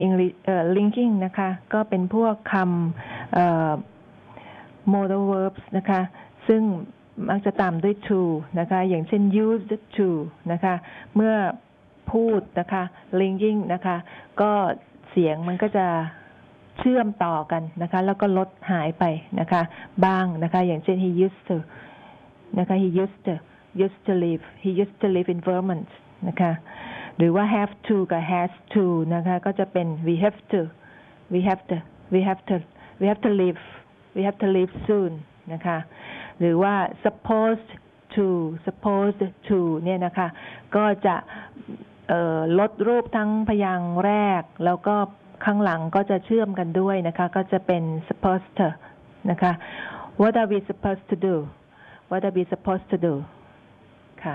English linking นะคะก็เป็นพวกคำmodal verbs นะคะซึ่งมักจะตามด้วย to นะคะอย่างเช่น used to นะคะเมื่อพูดนะคะ linking นะคะก็เสียงมันก็จะเชื่อมต่อกันนะคะแล้วก็ลดหายไปนะคะบ้างนะคะอย่างเช่น he used to นะคะ he used to live in Vermont นะคะหรือว่า have to กับ has to นะคะก็จะเป็น we have to leave soon นะคะหรือว่า supposed to เนี่ยนะคะก็จะลดรูปทั้งพยางค์แรกแล้วก็ข้างหลังก็จะเชื่อมกันด้วยนะคะก็จะเป็น supposed to นะคะ what are we supposed to do ค่ะ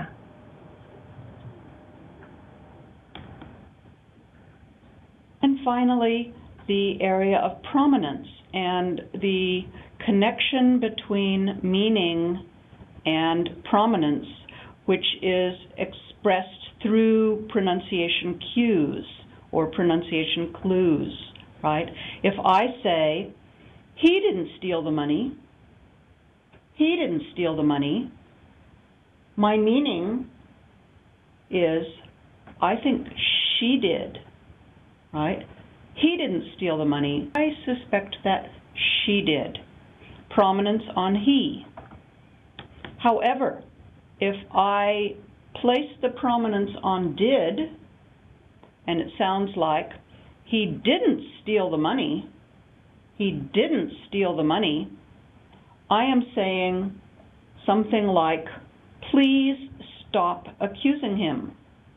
And finally, the area of prominence and the connection between meaning and prominence, which is expressed through pronunciation cues or pronunciation clues, right? If I say, he didn't steal the money, my meaning is, I think she did. Right? He didn't steal the money. I suspect that she did. Prominence on he. However, if I place the prominence on did, and it sounds like he didn't steal the money, I am saying something like, please stop accusing him.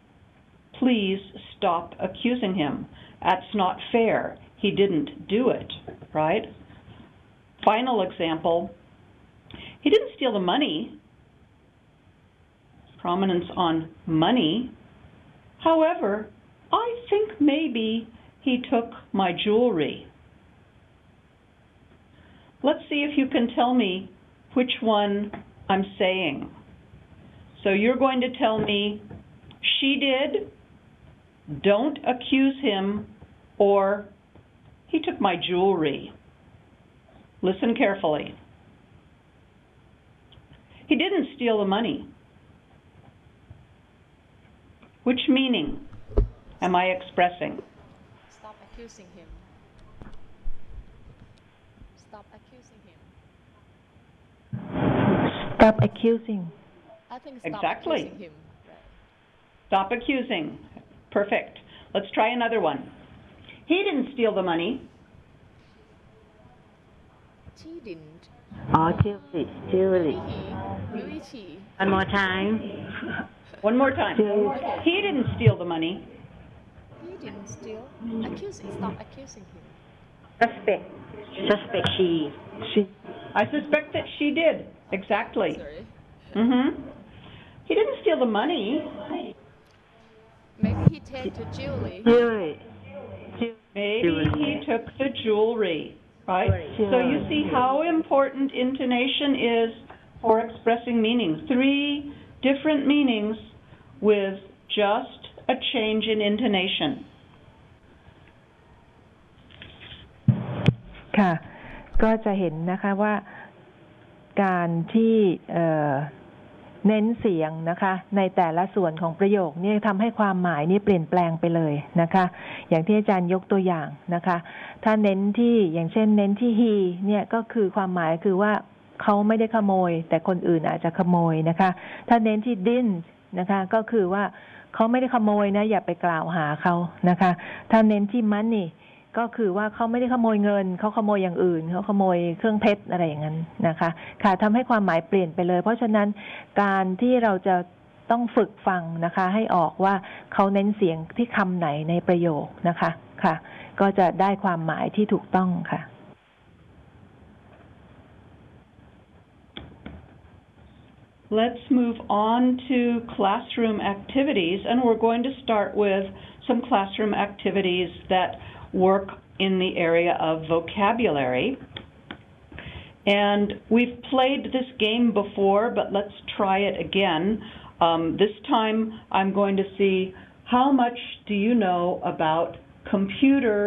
That's not fair. He didn't do it, right? Final example, he didn't steal the money. Prominence on money. However, I think maybe he took my jewelry. Let's see if you can tell me which one I'm saying. So you're going to tell me, she did, don't accuse him, or he took my jewelry. Listen carefully. He didn't steal the money. Which meaning am I expressing? Stop accusing him. Stop accusing. I think stop exactly. Accusing him. Right. Stop accusing. Perfect. Let's try another one. He didn't steal the money. She didn't. Oh, jewelry. Really she. One more time. One more time. Okay. He didn't steal the money. He didn't steal. Stop accusing him. Suspect she. I suspect that she did. Exactly. Sorry. He didn't steal the money. Maybe he took the jewelry. Maybe he took the jewelry, right? So you see how important intonation is for expressing meanings. 3 different meanings with just a change in intonation. ค่ะก็จะเห็นนะคะว่าการที่เน้นเสียงนะคะในแต่ละส่วนของประโยคนี่ทำให้ความหมายนี่เปลี่ยนแปลงไปเลยนะคะอย่างที่อาจารย์ยกตัวอย่างนะคะถ้าเน้นที่อย่างเช่นเน้นที่ he เนี่ยก็คือความหมายคือว่าเขาไม่ได้ขโมยแต่คนอื่นอาจจะขโมยนะคะถ้าเน้นที่ didn't นะคะก็คือว่าเขาไม่ได้ขโมยนะอย่าไปกล่าวหาเขานะคะถ้าเน้นที่ moneyก็คือว่าเขาไม่ได้ขโมยเงินเขาขโมยอย่างอื่นเขาขโมยเครื่องเพชรอะไรอย่างนั้นนะคะค่ะทำให้ความหมายเปลี่ยนไปเลยเพราะฉะนั้นการที่เราจะต้องฝึกฟังนะคะให้ออกว่าเขาเน้นเสียงที่คำไหนในประโยคนะคะค่ะก็จะได้ความหมายที่ถูกต้องค่ะ Let's move on to classroom activities, and we're going to start with some classroom activities that work in the area of vocabulary. And we've played this game before, but let's try it again. This time I'm going to see how much do you know about computers